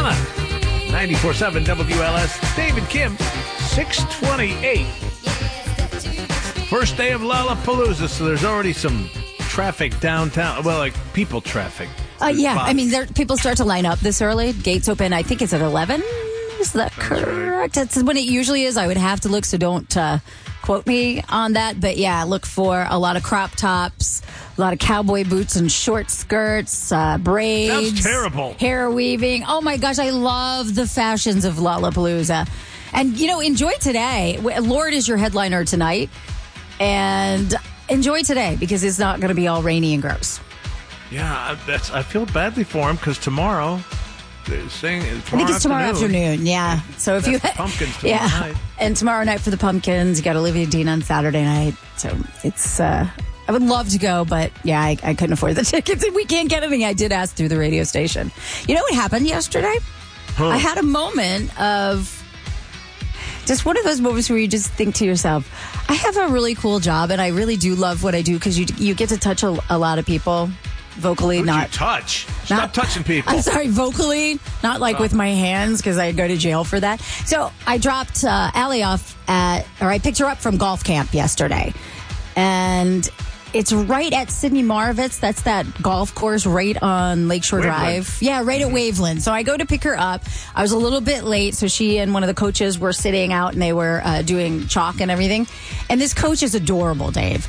Santa. 94.7 WLS. Dave and Kim, 628. First day of Lollapalooza, so there's already some traffic downtown. Well, like people traffic. Yeah, I mean, people start to line up this early. Gates open, I think it's at 11. Is that correct? Right. That's when it usually is. I would have to look, so don't quote me on that. But yeah, look for a lot of crop tops, a lot of cowboy boots and short skirts, braids. Sounds terrible. Hair weaving. Oh my gosh, I love the fashions of Lollapalooza. And, enjoy today. Lorde is your headliner tonight. And enjoy today because it's not going to be all rainy and gross. Yeah, I feel badly for him because tomorrow, they're saying I think it's tomorrow afternoon. Yeah. So if pumpkins tomorrow night. And tomorrow night for the pumpkins, you got Olivia Dean on Saturday night. So it's I would love to go, but yeah, I couldn't afford the tickets. We can't get anything. I did ask through the radio station. You know what happened yesterday? I had a moment of just one of those moments where you just think to yourself, I have a really cool job and I really do love what I do because you get to touch a lot of people. Vocally, not touch. Stop touching people. I'm sorry, vocally, not like with my hands because I'd go to jail for that. So I dropped Allie off I picked her up from golf camp yesterday, and it's right at Sidney Marvitz. That's that golf course right on Lakeshore Drive. Yeah, right at Waveland. So I go to pick her up. I was a little bit late, so she and one of the coaches were sitting out, and they were doing chalk and everything. And this coach is adorable, Dave.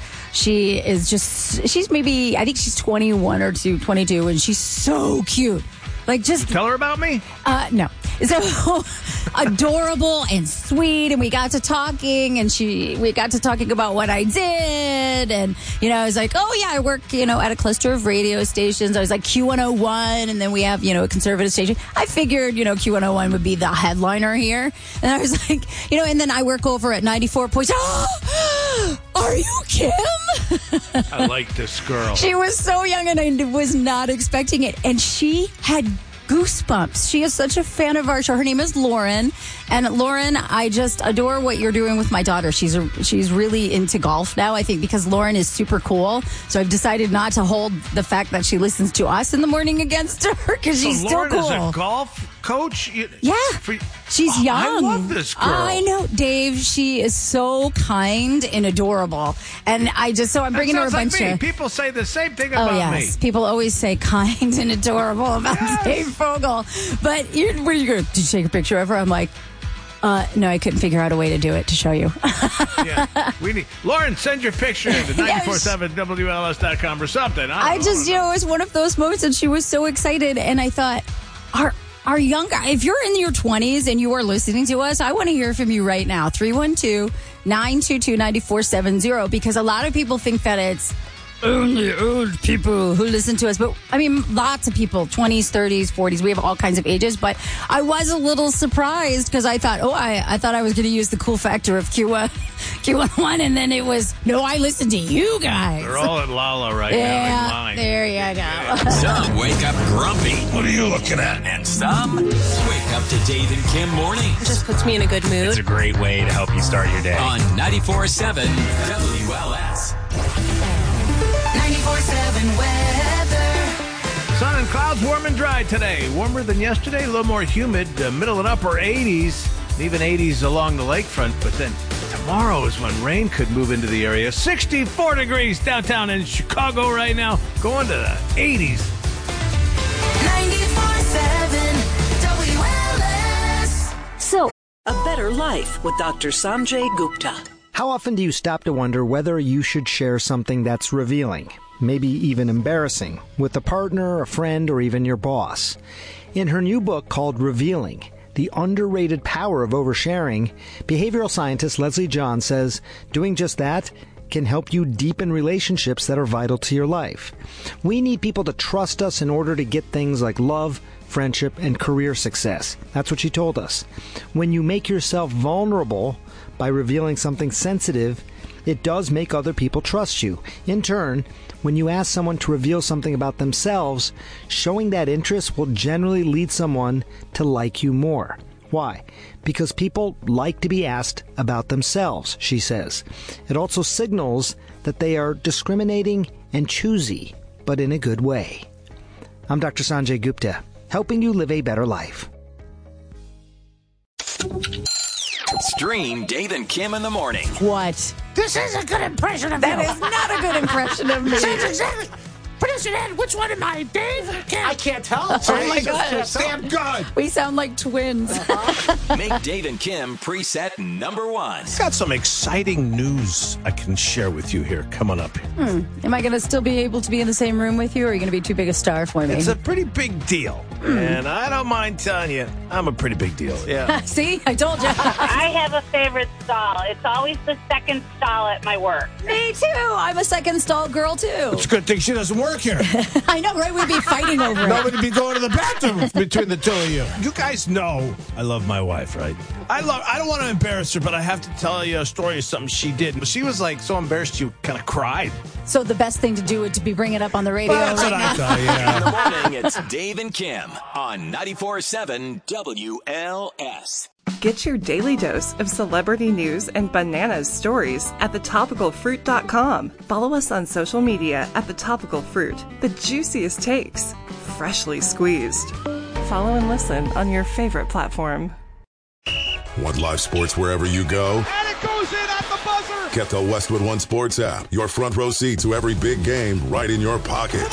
She's maybe, I think she's 21 or 22, and she's so cute. Like, just tell her about me? No. So adorable and sweet, and we got to talking, and we got to talking about what I did, and I was like, oh yeah, I work at a cluster of radio stations. I was like Q101, and then we have a conservative station. I figured Q101 would be the headliner here, and I was like, and then I work over at 94 points. Oh, are you Kim? I like this girl. She was so young, and I was not expecting it, and she had goosebumps. She is such a fan of our show. Her name is Lauren. And Lauren, I just adore what you're doing with my daughter. She's really into golf now, I think, because Lauren is super cool. So I've decided not to hold the fact that she listens to us in the morning against her because she's Lauren still cool. Lauren is a golf coach? Yeah. She's young. I love this girl. I know, Dave. She is so kind and adorable. And I'm bringing her a bunch of... People say the same thing about me. People always say kind and adorable about Dave Fogel. But where you go? Did you take a picture of her? I'm like... no, I couldn't figure out a way to do it to show you. Yeah, Lauren, send your picture to 947WLS.com or something. It was one of those moments, and she was so excited, and I thought, our younger, if you're in your 20s and you are listening to us, I want to hear from you right now. 312-922-9470, because a lot of people think that it's only old people who listen to us. But, I mean, lots of people, 20s, 30s, 40s. We have all kinds of ages. But I was a little surprised because I thought, I thought I was going to use the cool factor of Q101. And then it was, no, I listen to you guys. They're all at Lala right now in line. There you go. Some wake up grumpy. What are you looking at? And some wake up to Dave and Kim mornings. It just puts me in a good mood. It's a great way to help you start your day. On 94.7 WLS. 94.7 weather. Sun and clouds, warm and dry today. Warmer than yesterday, a little more humid, middle and upper 80s, even 80s along the lakefront. But then tomorrow is when rain could move into the area. 64 degrees downtown in Chicago right now, going to the 80s. 94.7 WLS. So, a better life with Dr. Sanjay Gupta. How often do you stop to wonder whether you should share something that's revealing, maybe even embarrassing, with a partner, a friend, or even your boss? In her new book called Revealing, The Underrated Power of Oversharing, behavioral scientist Leslie John says doing just that can help you deepen relationships that are vital to your life. We need people to trust us in order to get things like love, friendship, and career success. That's what she told us. When you make yourself vulnerable by revealing something sensitive, it does make other people trust you. In turn, when you ask someone to reveal something about themselves, showing that interest will generally lead someone to like you more. Why? Because people like to be asked about themselves, she says. It also signals that they are discriminating and choosy, but in a good way. I'm Dr. Sanjay Gupta, helping you live a better life. Stream Dave and Kim in the morning. What? This is a good impression of That you. is not a good impression of me. That's exactly. Producer Ed, which one am I, Dave? I can't tell. Oh my gosh. Damn good. We sound like twins. Make Dave and Kim preset number 1. Got some exciting news I can share with you here coming up. Am I going to still be able to be in the same room with you, or are you going to be too big a star for me? It's a pretty big deal. And I don't mind telling you, I'm a pretty big deal. Yeah. See? I told you. I have a favorite stall. It's always the second stall at my work. Me too. I'm a second stall girl, too. It's a good thing she doesn't work here. I know, right? We'd be fighting over it. Nobody'd be going to the bathroom between the two of you. You guys know I love my wife, right? I don't want to embarrass her, but I have to tell you a story of something she did. She was like so embarrassed she kind of cried. So the best thing to do would to be bringing it up on the radio That's right what now. I thought, yeah. In the morning, it's Dave and Kim on 94.7 WLS. Get your daily dose of celebrity news and bananas stories at thetopicalfruit.com. Follow us on social media at The Topical Fruit. The juiciest takes, freshly squeezed. Follow and listen on your favorite platform. Want live sports wherever you go? And it goes in at the buzzer. Get the Westwood One Sports app. Your front row seat to every big game right in your pocket.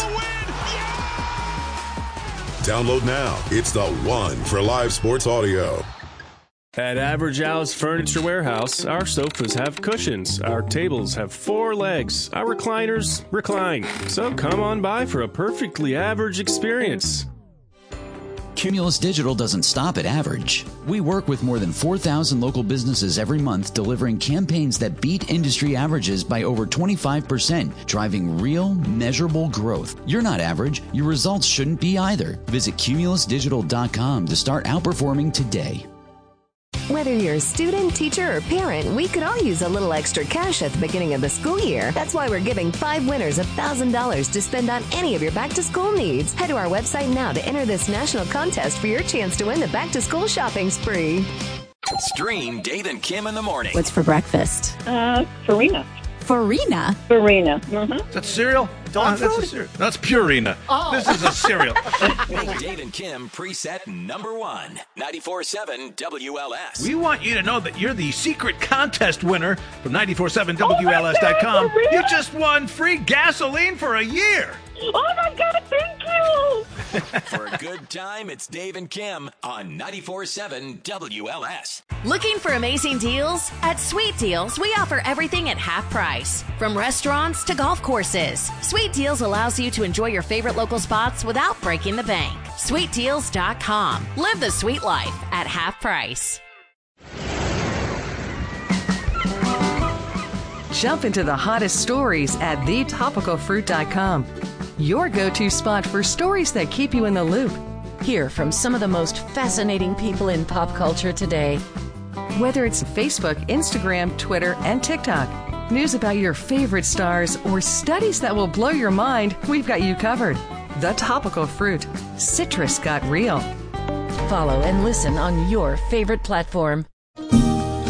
Download now. It's the one for live sports audio. At Average Al's Furniture Warehouse, our sofas have cushions, our tables have 4 legs, our recliners recline. So come on by for a perfectly average experience. Cumulus Digital doesn't stop at average. We work with more than 4,000 local businesses every month, delivering campaigns that beat industry averages by over 25%, driving real, measurable growth. You're not average. Your results shouldn't be either. Visit cumulusdigital.com to start outperforming today. Whether you're a student, teacher, or parent, we could all use a little extra cash at the beginning of the school year. That's why we're giving 5 winners $1,000 to spend on any of your back-to-school needs. Head to our website now to enter this national contest for your chance to win the back-to-school shopping spree. Stream Dave and Kim in the morning. What's for breakfast? Farina. Farina? Farina. Mm-hmm. That's cereal? That's a cereal. That's Purina. Oh. This is a cereal. Make Dave and Kim preset number 1. 94.7 WLS. We want you to know that you're the secret contest winner from 94.7WLS.com. You just won free gasoline for a year. Oh, my God. Thank you. For a good time, it's Dave and Kim on 94.7 WLS. Looking for amazing deals? At Sweet Deals, we offer everything at half price. From restaurants to golf courses, Sweet Deals allows you to enjoy your favorite local spots without breaking the bank. SweetDeals.com. Live the sweet life at half price. Jump into the hottest stories at thetopicalfruit.com. Your go-to spot for stories that keep you in the loop. Hear from some of the most fascinating people in pop culture today. Whether it's Facebook, Instagram, Twitter, and TikTok, news about your favorite stars, or studies that will blow your mind, we've got you covered. The Topical Fruit. Citrus got real. Follow and listen on your favorite platform.